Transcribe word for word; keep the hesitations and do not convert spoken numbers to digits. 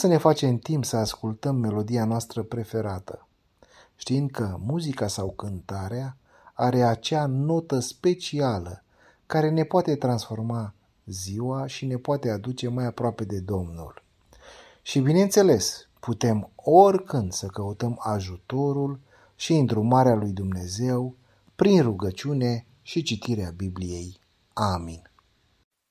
să ne facem timp să ascultăm melodia noastră preferată, știind că muzica sau cântarea are acea notă specială care ne poate transforma ziua și ne poate aduce mai aproape de Domnul. Și bineînțeles, putem oricând să căutăm ajutorul și îndrumarea lui Dumnezeu prin rugăciune și citirea Bibliei. Amin.